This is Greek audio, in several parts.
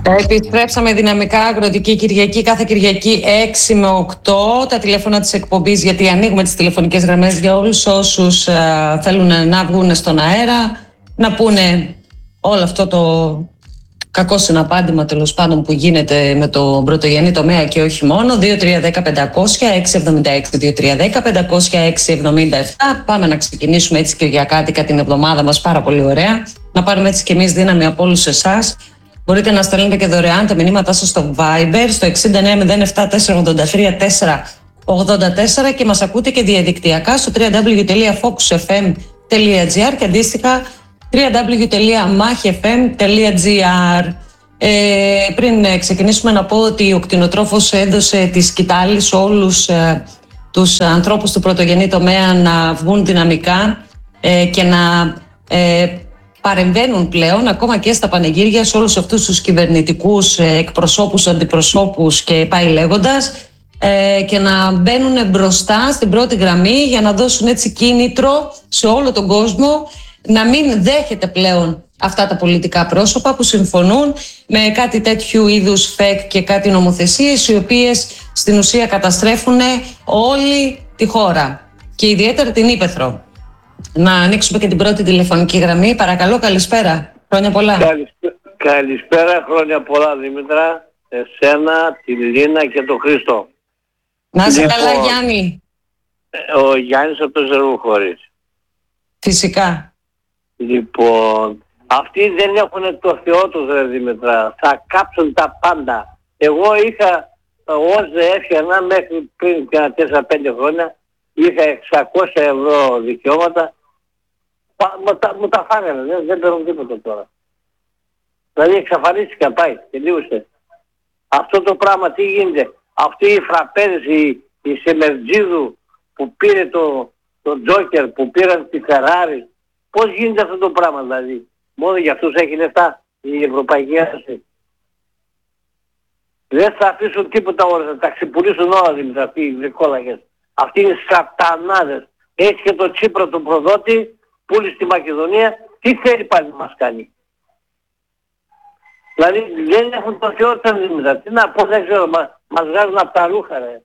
Επιστρέψαμε δυναμικά, Αγροτική Κυριακή, κάθε Κυριακή 6 με 8. Τα τηλέφωνα της εκπομπής, γιατί ανοίγουμε τις τηλεφωνικές γραμμές για όλους όσους θέλουν να βγουν στον αέρα, να πούνε όλο αυτό το κακό συναπάντημα τέλος πάντων που γίνεται με το πρωτογενή τομέα και όχι μόνο. 2-3-10-500-676-2-3-10-500-677. Πάμε να ξεκινήσουμε έτσι κυριακάτικα την εβδομάδα μας, πάρα πολύ ωραία. Να πάρουμε έτσι και εμείς δύναμη από όλους εσάς. Μπορείτε να στέλνετε και δωρεάν τα μηνύματά σας στο Viber, στο 6907-483-484 και μας ακούτε και διαδικτυακά στο www.focusfm.gr και αντίστοιχα www.machfm.gr. Πριν ξεκινήσουμε να πω ότι ο κτηνοτρόφος έδωσε τη σκητάλη σε όλους τους ανθρώπους του πρωτογενή τομέα να βγουν δυναμικά και να παρεμβαίνουν πλέον ακόμα και στα πανηγύρια σε όλους αυτούς τους κυβερνητικούς εκπροσώπους, αντιπροσώπους και πάει λέγοντας, και να μπαίνουν μπροστά στην πρώτη γραμμή για να δώσουν έτσι κίνητρο σε όλο τον κόσμο να μην δέχεται πλέον αυτά τα πολιτικά πρόσωπα που συμφωνούν με κάτι τέτοιου είδους ΦΕΚ και κάτι νομοθεσίες οι οποίες στην ουσία καταστρέφουν όλη τη χώρα και ιδιαίτερα την Ύπαιθρο. Να ανοίξουμε και την πρώτη τηλεφωνική γραμμή. Παρακαλώ, καλησπέρα. Χρόνια πολλά. Καλησπέρα, χρόνια πολλά Δήμητρα, εσένα, τη Λίνα και τον Χρήστο. Να είσαι καλά, Γιάννη. Ο Γιάννης από το Ζερβοχώρι. Φυσικά. Λοιπόν, αυτοί δεν έχουν το Θεό τους, ρε Δήμητρα. Θα κάψουν τα πάντα. Εγώ είχα, όσο έφτιανα μέχρι πριν 4-5 χρόνια, είχα 600 ευρώ δικαιώματα, μου τα φάγανε, δεν παίρνουν τίποτα τώρα. Δηλαδή εξαφανίστηκα, πάει, τελείωσε. Αυτό το πράγμα τι γίνεται, αυτοί οι φραπέδες, οι Σεμερτζίδου που πήρε το Τζόκερ, που πήραν τη Φεράρι, πώς γίνεται αυτό το πράγμα δηλαδή, μόνο για αυτούς έχει λεφτά η Ευρωπαϊκή Ένωση. Δεν θα αφήσουν τίποτα όλα, θα τα ξεπουλήσουν όλα δηλαδή αυτοί οι βρικόλαγες. Αυτοί είναι σατανάδες. Έτσι και το Τσίπρο τον προδότη, πούλη στη Μακεδονία, τι θέλει πάλι να μας κάνει. Δηλαδή δεν έχουν το Θεό της Δήμητρα. Τι να πω, δεν ξέρω, μας βγάζουν από τα ρούχα ρε.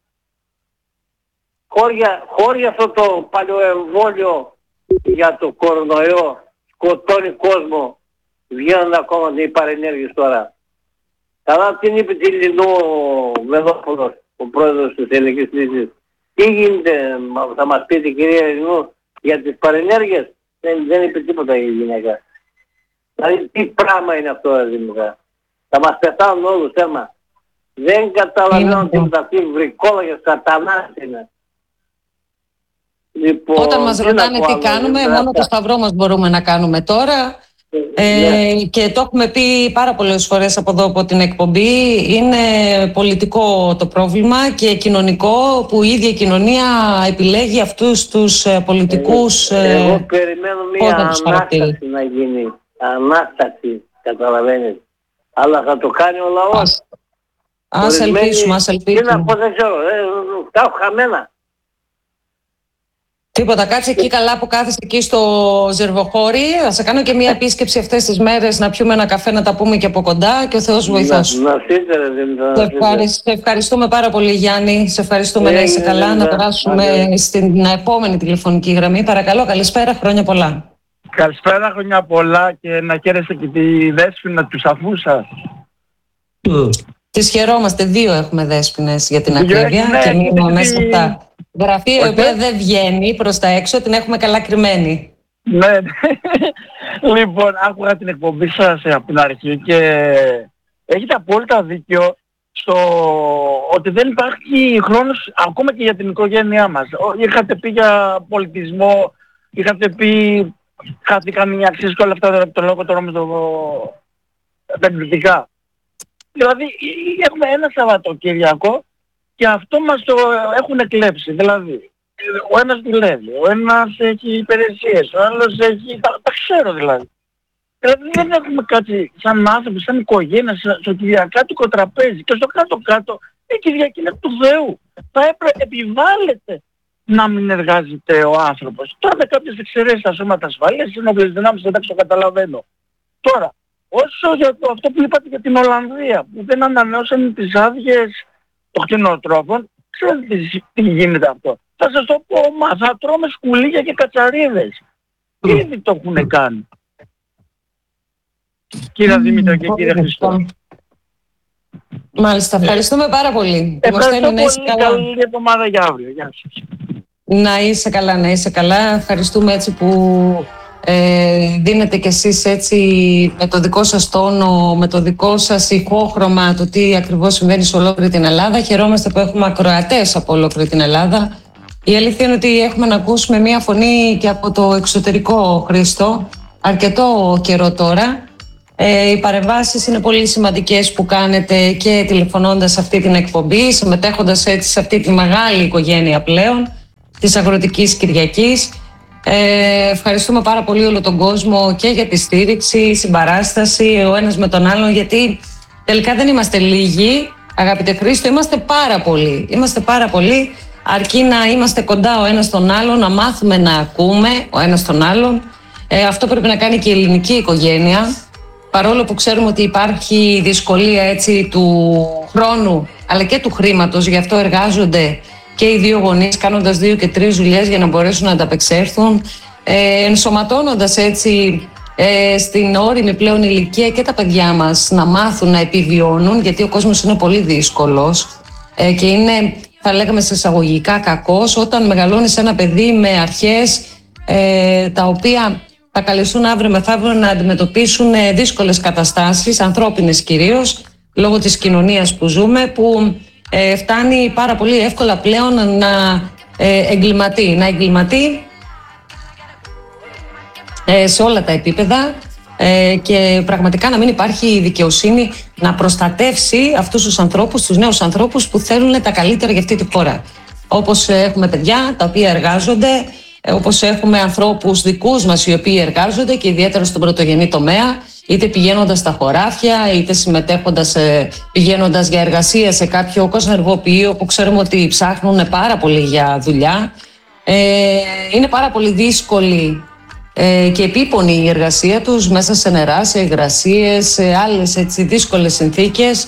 Χώρια αυτό το παλαιοεμβόλιο για το κορονοϊό σκοτώνει κόσμο. Βγαίνουν ακόμα οι παρενέργειες τώρα. Καλά την είπε τη Λινού Μεδόπολος, ο πρόεδρος της Ελληνικής Λύσης. Τι γίνεται, θα μας πείτε η κυρία Ελληνού για τις παρενέργειες. Δεν είπε τίποτα η γυναίκα. Δηλαδή τι πράγμα είναι αυτό, Δημητρά. Θα μας πεθάνουν όλους θέμα. Δεν καταλαβαίνω τίποτα, αυτοί βρικόλογες σατανάς είναι. Λοιπόν, όταν μας ρωτάνε τι κάνουμε, μόνο το σταυρό μας μπορούμε να κάνουμε τώρα. Και το έχουμε πει πάρα πολλές φορές από εδώ από την εκπομπή, είναι πολιτικό το πρόβλημα και κοινωνικό που η ίδια η κοινωνία επιλέγει αυτούς τους πολιτικούς. Εγώ περιμένω μια ανάσταση να γίνει, ανάσταση, καταλαβαίνεις, αλλά θα το κάνει ο λαός. Ας ελπίσουμε, ας ελπίσουμε. Τι να πω, δεν ξέρω, τα έχω χαμένα. Τίποτα, κάτσε εκεί καλά που κάθεσαι εκεί στο Ζερβοχώρι. Θα σε κάνω και μια επίσκεψη αυτές τις μέρες να πιούμε ένα καφέ, να τα πούμε και από κοντά και ο Θεός βοηθός. Σε ευχαριστούμε πάρα πολύ, Γιάννη. Σε ευχαριστούμε, να είσαι καλά. Να περάσουμε στην επόμενη τηλεφωνική γραμμή. Παρακαλώ, καλησπέρα, χρόνια πολλά. Καλησπέρα, χρόνια πολλά και να χαίρεστε και τη Δέσποινα του σταθμού σας. Τις χαιρόμαστε, 2 έχουμε Δέσποινες για την ακρίβεια και μείνουμε μέσα στα γραφεία, η οποία δεν βγαίνει προς τα έξω, την έχουμε καλά κρυμμένη. Ναι, λοιπόν, άκουγα την εκπομπή σας από την αρχή και έχετε απόλυτα δίκιο στο ότι δεν υπάρχει χρόνος ακόμα και για την οικογένειά μας. Είχατε πει για πολιτισμό, είχατε πει χάθηκαν οι αξίες και όλα αυτά, το λόγο τώρα με το επενδυτικά. Δηλαδή έχουμε ένα Σαββατοκύριακο και αυτό μας το έχουν κλέψει. Δηλαδή ο ένας δουλεύει, ο ένας έχει υπηρεσίες, ο άλλος έχει... Τα ξέρω δηλαδή. Δηλαδή δεν έχουμε κάτι σαν άνθρωποι, σαν οικογένεια, στο κυριακάτικο τραπέζι και στο κάτω-κάτω η Κυριακή είναι του Θεού. Θα επιβάλλεται να μην εργάζεται ο άνθρωπος. Τώρα με κάποιες εξαιρέσεις στα σώματα ασφαλείας, είναι όποιες δυνάμεις, εντάξει το καταλαβαίνω. Τώρα, όσο για αυτό που είπατε για την Ολλανδία, που δεν ανανεώσαν τις άδειες των κτηνοτρόφων, ξέρετε τι γίνεται αυτό. Θα σας το πω, θα τρώμε σκουλίκια και κατσαρίδες. Ήδη το έχουν κάνει. Κύριε Δήμητρα και κύριε Χριστό. Μάλιστα, ευχαριστούμε πάρα πολύ. Ευχαριστώ πολύ, καλή εβδομάδα για αύριο. Γεια σας. Να είσαι καλά, να είσαι καλά. Ευχαριστούμε έτσι που δίνετε κι εσείς έτσι με το δικό σας τόνο, με το δικό σας ηχόχρωμα το τι ακριβώς συμβαίνει σε ολόκληρη την Ελλάδα. Χαιρόμαστε που έχουμε ακροατές από ολόκληρη την Ελλάδα. Η αλήθεια είναι ότι έχουμε να ακούσουμε μία φωνή και από το εξωτερικό, Χρήστο, αρκετό καιρό τώρα. Οι παρεμβάσεις είναι πολύ σημαντικές που κάνετε και τηλεφωνώντας σε αυτή την εκπομπή, συμμετέχοντας έτσι σε αυτή τη μεγάλη οικογένεια πλέον της Αγροτικής Κυριακής. Ευχαριστούμε πάρα πολύ όλο τον κόσμο και για τη στήριξη, συμπαράσταση ο ένας με τον άλλον, γιατί τελικά δεν είμαστε λίγοι, αγαπητέ Χρήστο, είμαστε πάρα πολλοί. Είμαστε πάρα πολλοί, αρκεί να είμαστε κοντά ο ένας στον άλλον, να μάθουμε να ακούμε ο ένας τον άλλον. Αυτό πρέπει να κάνει και η ελληνική οικογένεια, παρόλο που ξέρουμε ότι υπάρχει δυσκολία έτσι του χρόνου αλλά και του χρήματος, γι' αυτό εργάζονται και οι δύο γονείς κάνοντας 2 και 3 δουλειές για να μπορέσουν να ανταπεξέλθουν, ενσωματώνοντας έτσι στην όριμη πλέον ηλικία και τα παιδιά μας να μάθουν να επιβιώνουν, γιατί ο κόσμος είναι πολύ δύσκολος και είναι, θα λέγαμε σε εισαγωγικά, κακός όταν μεγαλώνεις ένα παιδί με αρχές τα οποία θα καλεστούν αύριο μεθαύριο να αντιμετωπίσουν δύσκολες καταστάσεις, ανθρώπινες κυρίως, λόγω της κοινωνίας που ζούμε, που φτάνει πάρα πολύ εύκολα πλέον να εγκληματεί σε όλα τα επίπεδα και πραγματικά να μην υπάρχει δικαιοσύνη να προστατεύσει αυτούς τους ανθρώπους, τους νέους ανθρώπους που θέλουν τα καλύτερα για αυτή τη χώρα. Όπως έχουμε παιδιά τα οποία εργάζονται, όπως έχουμε ανθρώπους δικούς μας οι οποίοι εργάζονται και ιδιαίτερα στον πρωτογενή τομέα, είτε πηγαίνοντας στα χωράφια, είτε συμμετέχοντας, πηγαίνοντας για εργασία σε κάποιο κοσμεργοποιείο που ξέρουμε ότι ψάχνουν πάρα πολύ για δουλειά. Είναι πάρα πολύ δύσκολη και επίπονη η εργασία τους μέσα σε νερά, σε υγρασίες, σε άλλες έτσι δύσκολες συνθήκες.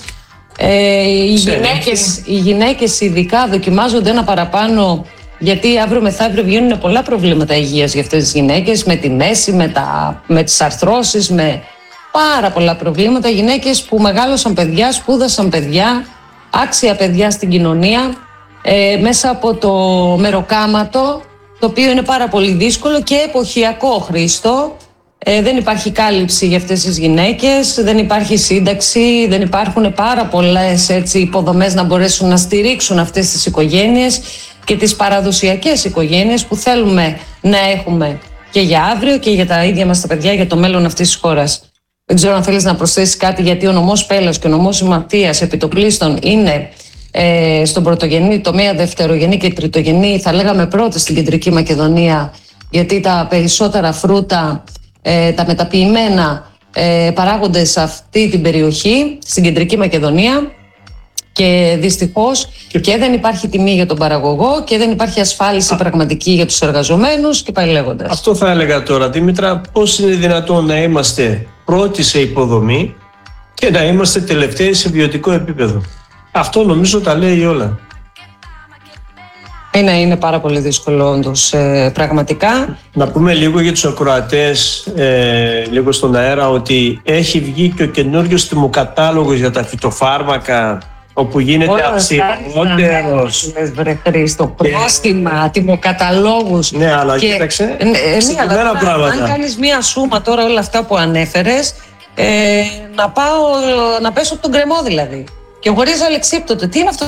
Οι γυναίκες ειδικά δοκιμάζονται ένα παραπάνω, γιατί αύριο μεθαύριο βγαίνουν πολλά προβλήματα υγείας για αυτές τις γυναίκες, με τη μέση, με τις αρθρώσεις, με πάρα πολλά προβλήματα. Γυναίκες που μεγάλωσαν παιδιά, σπούδασαν παιδιά, άξια παιδιά στην κοινωνία, μέσα από το μεροκάματο, το οποίο είναι πάρα πολύ δύσκολο και εποχιακό, Χρήστο. Δεν υπάρχει κάλυψη για αυτές τις γυναίκες, δεν υπάρχει σύνταξη, δεν υπάρχουν πάρα πολλές έτσι, υποδομές να μπορέσουν να στηρίξουν αυτές τις οικογένειες και τις παραδοσιακές οικογένειες που θέλουμε να έχουμε και για αύριο και για τα ίδια μας τα παιδιά, για το μέλλον αυτής της χώρας. Δεν ξέρω αν θέλεις να προσθέσεις κάτι, γιατί ο νομός Πέλας και ο νομός Ματίας επιτοπλίστων είναι στον πρωτογενή τομέα, δευτερογενή και τριτογενή, θα λέγαμε πρώτη στην Κεντρική Μακεδονία, γιατί τα περισσότερα φρούτα, τα μεταποιημένα παράγονται σε αυτή την περιοχή, στην Κεντρική Μακεδονία, και δυστυχώς και δεν υπάρχει τιμή για τον παραγωγό και δεν υπάρχει ασφάλιση πραγματική για τους εργαζομένους και πάει λέγοντας. Αυτό θα έλεγα τώρα, Δήμητρα, πώς είναι δυνατόν να είμαστε πρώτοι σε υποδομή και να είμαστε τελευταίοι σε βιωτικό επίπεδο? Αυτό νομίζω τα λέει όλα. Είναι πάρα πολύ δύσκολο όντως, πραγματικά. Να πούμε λίγο για τους ακροατές, λίγο στον αέρα, ότι έχει βγει και ο καινούριος τιμοκατάλογος για τα φυτοφάρμακα, όπου γίνεται αυστηρότερος. Βρε Χρήστο, πρόστιμα, τιμοκαταλόγους. Ναι, αλλά κοίταξε, συγκεκριμένα πράγματα. Αν κάνεις μία σούμα τώρα όλα αυτά που ανέφερες, να πέσω από τον κρεμό δηλαδή. Και χωρίς αλεξίπτωτο. Τι είναι αυτό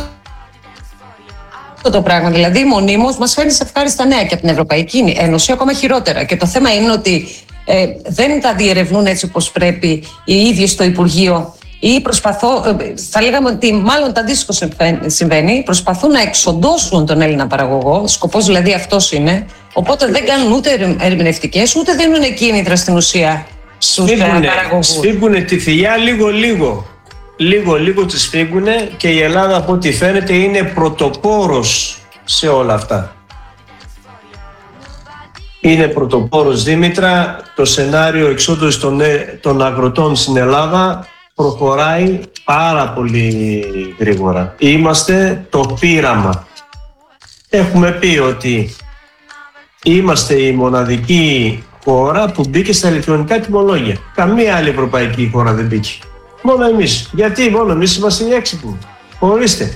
το πράγμα? Δηλαδή μονίμως μας φέρνει σε ευχάριστα νέα και από την Ευρωπαϊκή Ένωση, ακόμα χειρότερα. Και το θέμα είναι ότι δεν τα διερευνούν έτσι όπως πρέπει οι ίδιοι στο Υπουργείο, ή θα λέγαμε ότι μάλλον το αντίστοιχο συμβαίνει, προσπαθούν να εξοντώσουν τον Έλληνα παραγωγό, σκοπός δηλαδή αυτός είναι, οπότε δεν κάνουν ούτε ερμηνευτικές, ούτε δίνουν κίνητρα στην ουσία στους παραγωγούς. Σφίγγουνε τη θηλιά λίγο τη σφίγγουνε, και η Ελλάδα από ό,τι φαίνεται είναι πρωτοπόρος σε όλα αυτά. είναι πρωτοπόρος, Δήμητρα. Το σενάριο εξόδου των αγροτών στην Ελλάδα προχωράει πάρα πολύ γρήγορα. Είμαστε το πείραμα. Έχουμε πει ότι είμαστε η μοναδική χώρα που μπήκε στα ηλεκτρονικά τιμολόγια. Καμία άλλη ευρωπαϊκή χώρα δεν μπήκε. Μόνο εμείς. Γιατί μόνο εμείς είμαστε οι έξυπνοι? Ορίστε.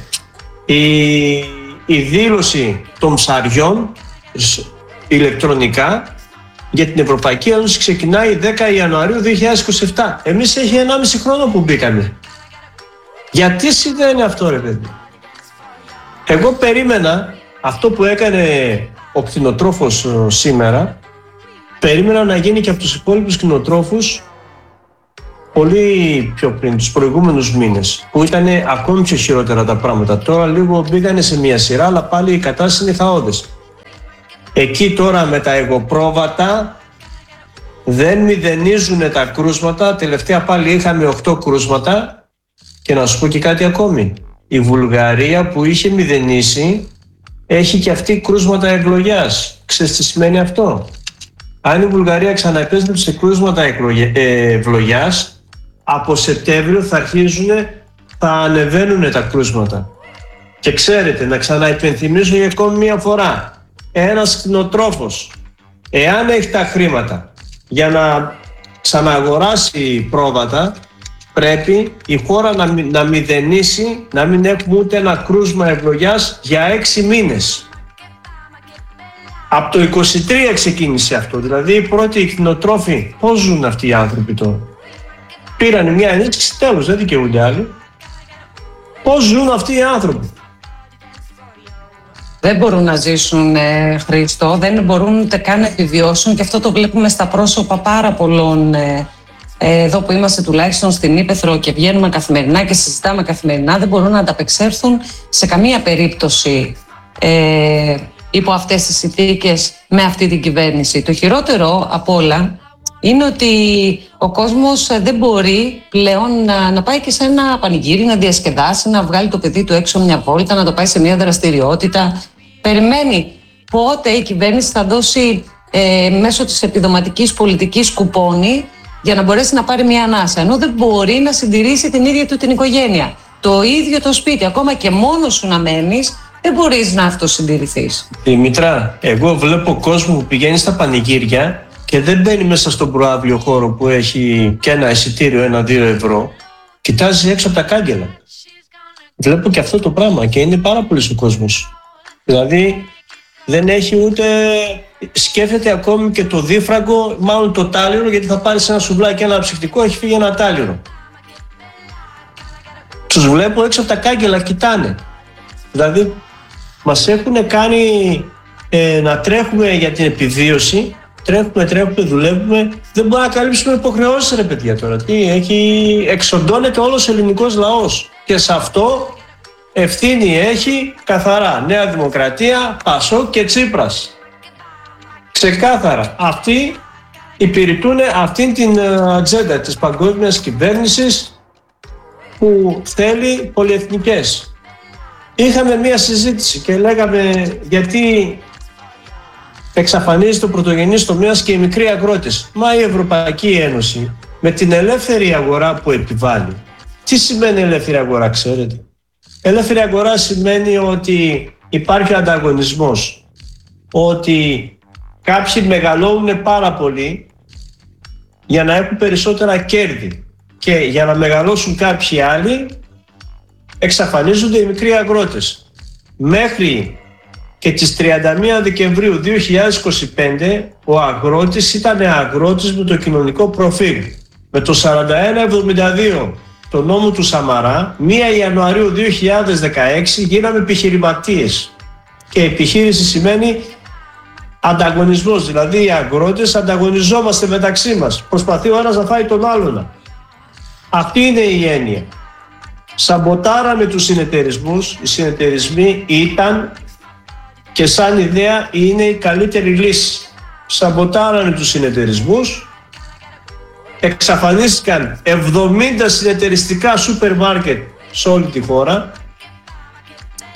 Η δήλωση των ψαριών ηλεκτρονικά για την Ευρωπαϊκή Ένωση ξεκινάει 10 Ιανουαρίου 2027. Εμείς έχει 1,5 χρόνο που μπήκαμε. Γιατί συμβαίνει αυτό, ρε παιδί? Εγώ περίμενα αυτό που έκανε ο κτηνοτρόφος σήμερα, περίμενα να γίνει και από τους υπόλοιπους κτηνοτρόφους πολύ πιο πριν, τους προηγούμενους μήνες, που ήταν ακόμη πιο χειρότερα τα πράγματα. Τώρα λίγο μπήκανε σε μια σειρά, αλλά πάλι η κατάσταση είναι χαόδες. Εκεί τώρα με τα εγωπρόβατα δεν μηδενίζουν τα κρούσματα. Τελευταία πάλι είχαμε 8 κρούσματα. Και να σου πω και κάτι ακόμη. Η Βουλγαρία που είχε μηδενίσει έχει και αυτή κρούσματα ευλογιάς. Ξέρεις τι σημαίνει αυτό? Αν η Βουλγαρία ξαναεπέστρεψε κρούσματα ευλογιάς, από Σεπτέμβριο θα ανεβαίνουν τα κρούσματα. Και ξέρετε, να ξαναυπενθυμίσω για ακόμη μια φορά, ένας κτηνοτρόφος, εάν έχει τα χρήματα για να ξαναγοράσει πρόβατα, πρέπει η χώρα να μηδενίσει, να μην έχουμε ούτε ένα κρούσμα ευλογιάς για 6 μήνες. Από το 23 ξεκίνησε αυτό. Δηλαδή οι πρώτοι κτηνοτρόφοι, πώς ζουν αυτοί οι άνθρωποι τώρα? Πήραν μια ενίσχυση, τέλος, δεν δικαιούνται άλλοι. Πώς ζουν αυτοί οι άνθρωποι? Δεν μπορούν να ζήσουν, Χρήστο, δεν μπορούν ούτε καν να επιβιώσουν, και αυτό το βλέπουμε στα πρόσωπα πάρα πολλών εδώ που είμαστε, τουλάχιστον στην Ύπαιθρο, και βγαίνουμε καθημερινά και συζητάμε καθημερινά. Δεν μπορούν να ανταπεξέλθουν σε καμία περίπτωση υπό αυτές τις συνθήκες με αυτή την κυβέρνηση. Το χειρότερο απ' όλα είναι ότι ο κόσμος δεν μπορεί πλέον να πάει και σε ένα πανηγύρι, να διασκεδάσει, να βγάλει το παιδί του έξω μια βόλτα, να το πάει σε μια δραστηριότητα. Περιμένει πότε η κυβέρνηση θα δώσει μέσω της επιδοματικής πολιτικής κουπόνι για να μπορέσει να πάρει μια ανάσα, ενώ δεν μπορεί να συντηρήσει την ίδια του την οικογένεια. Το ίδιο το σπίτι, ακόμα και μόνος σου να μένεις, δεν μπορείς να αυτοσυντηρηθείς. Δημήτρα, εγώ βλέπω κόσμο που πηγαίνει στα πανηγύρια και δεν μπαίνει μέσα στον προαύλιο χώρο που έχει και ένα εισιτήριο 1-2 ευρώ. Κοιτάζει έξω από τα κάγκελα. Βλέπω και αυτό το πράγμα και είναι πάρα πολύς ο κόσμος. Δηλαδή δεν έχει ούτε... Σκέφτεται ακόμη και το δίφραγκο, μάλλον το τάλιρο, γιατί θα πάρει ένα σουβλάκι, ένα ψυχτικό, έχει φύγει ένα τάλιρο. Τους βλέπω έξω από τα κάγκελα, κοιτάνε. Δηλαδή μας έχουν κάνει να τρέχουμε για την επιβίωση. Τρέχουμε, δουλεύουμε. Δεν μπορούμε να καλύψουμε υποχρεώσεις, ρε παιδιά, τώρα. Εξοντώνεται όλος ο ελληνικός λαός. Και σε αυτό ευθύνη έχει καθαρά Νέα Δημοκρατία, Πασόκ και Τσίπρας. Ξεκάθαρα. Αυτοί υπηρετούν αυτήν την ατζέντα της παγκόσμιας κυβέρνησης που θέλει πολυεθνικές. Είχαμε μία συζήτηση και λέγαμε γιατί εξαφανίζεται ο πρωτογενής τομέας και οι μικροί αγρότες. Μα η Ευρωπαϊκή Ένωση με την ελεύθερη αγορά που επιβάλλει. Τι σημαίνει ελεύθερη αγορά, ξέρετε? Ελεύθερη αγορά σημαίνει ότι υπάρχει ανταγωνισμός, ότι κάποιοι μεγαλώνουν πάρα πολύ για να έχουν περισσότερα κέρδη και για να μεγαλώσουν κάποιοι άλλοι εξαφανίζονται οι μικροί αγρότες. Μέχρι και τις 31 Δεκεμβρίου 2025 ο αγρότης ήταν αγρότης με το κοινωνικό προφίλ. Με το 4172 το νόμο του Σαμαρά, 1 Ιανουαρίου 2016 γίναμε επιχειρηματίες. Και επιχείρηση σημαίνει ανταγωνισμός, δηλαδή οι αγρότες ανταγωνιζόμαστε μεταξύ μας. Προσπαθεί ο ένας να φάει τον άλλον. Αυτή είναι η έννοια. Σαμποτάραμε τους συνεταιρισμούς. Οι συνεταιρισμοί ήταν και σαν ιδέα είναι η καλύτερη λύση. Σαμποτάραμε τους συνεταιρισμούς. Εξαφανίστηκαν 70 συνεταιριστικά σούπερ μάρκετ σε όλη τη χώρα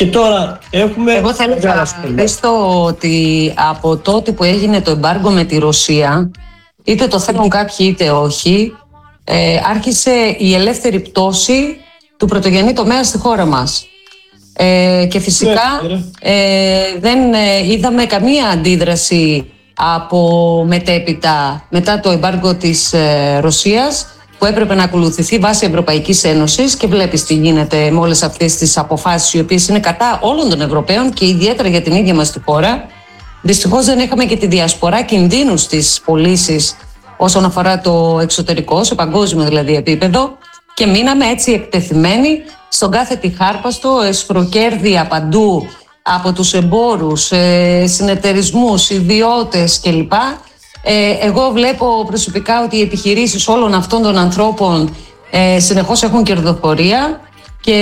Και τώρα έχουμε... Εγώ θέλω να ευχαριστώ ότι από τότε που έγινε το εμπάργκο με τη Ρωσία, είτε το θέλουν κάποιοι είτε όχι, άρχισε η ελεύθερη πτώση του πρωτογενή τομέα στη χώρα μας. Και φυσικά δεν είδαμε καμία αντίδραση από μετέπειτα μετά το εμπάργκο της Ρωσίας, που έπρεπε να ακολουθηθεί βάσει Ευρωπαϊκής Ένωσης, και βλέπεις τι γίνεται με όλες αυτές τις αποφάσεις οι οποίες είναι κατά όλων των Ευρωπαίων και ιδιαίτερα για την ίδια μας τη χώρα. Δυστυχώς δεν είχαμε και τη διασπορά κινδύνου στις πωλήσεις όσον αφορά το εξωτερικό, σε παγκόσμιο δηλαδή επίπεδο, και μείναμε έτσι εκτεθειμένοι στον κάθε τυχάρπαστο, εσχροκέρδεια παντού από τους εμπόρους, συνεταιρισμούς, ιδιώτες κλπ. Εγώ βλέπω προσωπικά ότι οι επιχειρήσεις όλων αυτών των ανθρώπων συνεχώς έχουν κερδοφορία, και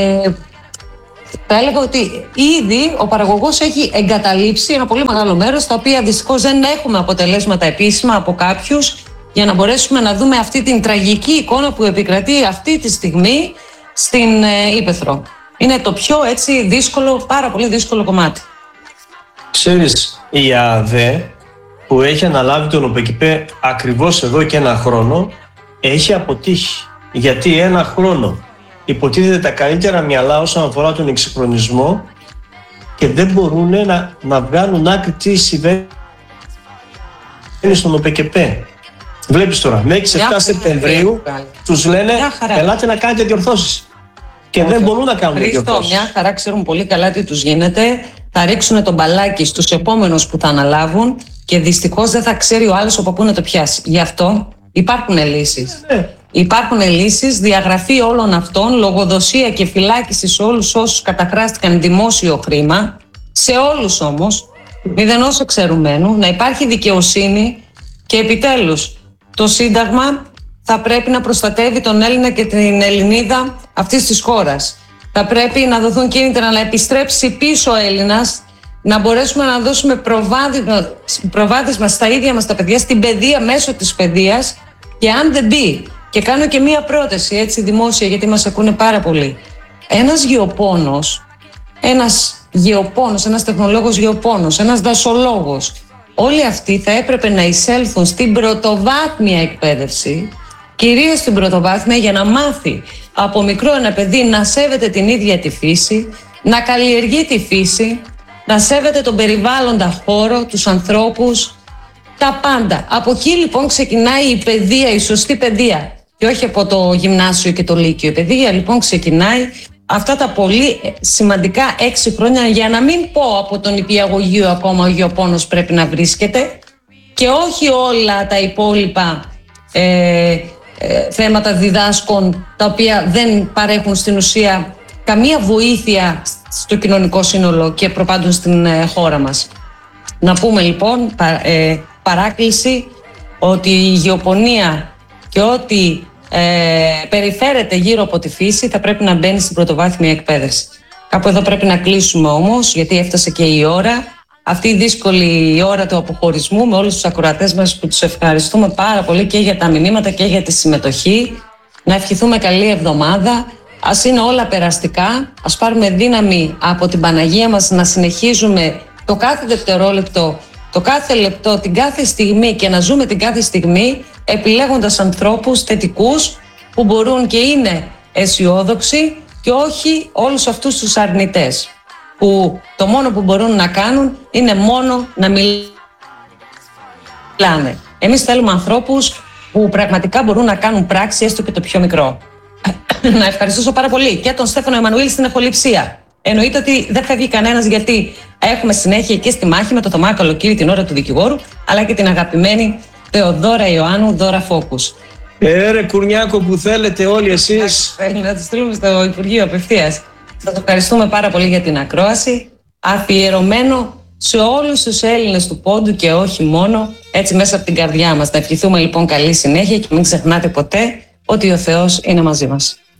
θα έλεγα ότι ήδη ο παραγωγός έχει εγκαταλείψει ένα πολύ μεγάλο μέρος, τα οποία δυστυχώς δεν έχουμε αποτελέσματα επίσημα από κάποιους, για να μπορέσουμε να δούμε αυτή την τραγική εικόνα που επικρατεί αυτή τη στιγμή στην Ήπεθρο. Είναι το πιο έτσι δύσκολο, πάρα πολύ δύσκολο κομμάτι. Ξέρεις, η ΑΔΕ που έχει αναλάβει τον ΟΠΕΚΙΠΕ ακριβώς εδώ και ένα χρόνο έχει αποτύχει. Γιατί ένα χρόνο υποτίθεται τα καλύτερα μυαλά όσον αφορά τον εξυγχρονισμό και δεν μπορούν να βγάλουν άκρη τι συμβαίνει στον ΟΠΕΚΙΠΕ. Βλέπεις τώρα, μέχρι 7 Σεπτεμβρίου τους λένε ελάτε να κάνετε διορθώσεις. Και δεν μπορούν να κάνουν διορθώσεις. Μια χαρά, ξέρουν πολύ καλά τι τους γίνεται. Θα ρίξουν τον μπαλάκι στους επόμενους που θα αναλάβουν και δυστυχώς δεν θα ξέρει ο άλλος από πού να το πιάσει. Γι' αυτό υπάρχουν λύσεις. Υπάρχουν λύσεις, διαγραφή όλων αυτών, λογοδοσία και φυλάκιση σε όλους όσους καταχράστηκαν δημόσιο χρήμα, σε όλους όμως, μηδενός εξαιρουμένου, να υπάρχει δικαιοσύνη και επιτέλους το Σύνταγμα θα πρέπει να προστατεύει τον Έλληνα και την Ελληνίδα αυτής της χώρας. Θα πρέπει να δοθούν κίνητρα να επιστρέψει πίσω ο Έλληνας, να μπορέσουμε να δώσουμε προβάδισμα στα ίδια μας τα παιδιά, στην παιδεία, μέσω της παιδείας. Και αν δεν μπει, και κάνω και μία πρόταση έτσι δημόσια, γιατί μας ακούνε πάρα πολύ, ένας γεωπόνος, ένας τεχνολόγος γεωπόνος, ένας δασολόγος, όλοι αυτοί θα έπρεπε να εισέλθουν στην πρωτοβάθμια εκπαίδευση, κυρίως στην πρωτοβάθμια, για να μάθει από μικρό ένα παιδί να σέβεται την ίδια τη φύση, να καλλιεργεί τη φύση, να σέβεται τον περιβάλλοντα χώρο, τους ανθρώπους, τα πάντα. Από εκεί λοιπόν ξεκινάει η παιδεία, η σωστή παιδεία, και όχι από το γυμνάσιο και το λύκειο. Η παιδεία λοιπόν ξεκινάει αυτά τα πολύ σημαντικά 6 χρόνια, για να μην πω από τον νηπιαγωγείο ακόμα ο γεωπόνος πρέπει να βρίσκεται, και όχι όλα τα υπόλοιπα θέματα διδάσκων, τα οποία δεν παρέχουν στην ουσία καμία βοήθεια στο κοινωνικό σύνολο και προπάντων στην χώρα μας. Να πούμε λοιπόν παράκληση ότι η γεωπονία και ό,τι περιφέρεται γύρω από τη φύση θα πρέπει να μπαίνει στην πρωτοβάθμια εκπαίδευση. Κάπου εδώ πρέπει να κλείσουμε όμως, γιατί έφτασε και η ώρα. Αυτή η δύσκολη ώρα του αποχωρισμού, με όλους τους ακροατές μας που τους ευχαριστούμε πάρα πολύ και για τα μηνύματα και για τη συμμετοχή. Να ευχηθούμε καλή εβδομάδα. Ας είναι όλα περαστικά. Ας πάρουμε δύναμη από την Παναγία μας να συνεχίζουμε το κάθε δευτερόλεπτο, το κάθε λεπτό, την κάθε στιγμή, και να ζούμε την κάθε στιγμή επιλέγοντας ανθρώπους θετικούς που μπορούν και είναι αισιόδοξοι, και όχι όλους αυτούς τους αρνητές που το μόνο που μπορούν να κάνουν είναι μόνο να μιλάνε. Εμείς θέλουμε ανθρώπους που πραγματικά μπορούν να κάνουν πράξη, έστω και το πιο μικρό. Να ευχαριστήσω πάρα πολύ και τον Στέφανο Εμμανουήλ στην εχοληψία. Εννοείται ότι δεν φεύγει κανένας, γιατί έχουμε συνέχεια και στη μάχη με το Θωμά Καλοκύρη την ώρα του δικηγόρου, αλλά και την αγαπημένη Θεοδώρα Ιωάννου, Δώρα Φόκους. Ρε Κουρνιάκο, που θέλετε όλοι εσείς. Να τους στείλουμε στο Υπουργείο απευθείας. Σας ευχαριστούμε πάρα πολύ για την ακρόαση, αφιερωμένο σε όλους τους Έλληνες του Πόντου και όχι μόνο, έτσι μέσα από την καρδιά μας. Να ευχηθούμε λοιπόν καλή συνέχεια και μην ξεχνάτε ποτέ ότι ο Θεός είναι μαζί μας.